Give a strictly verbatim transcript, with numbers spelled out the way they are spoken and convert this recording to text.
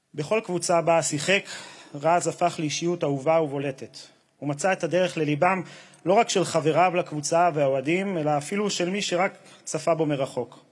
בכל קבוצה בה שיחק, רז הפך לאישיות אהובה ובולטת. הוא מצא את הדרך לליבם לא רק של חבריו לקבוצה והאוהדים, אלא אפילו של מי שרק צפה בו מרחוק.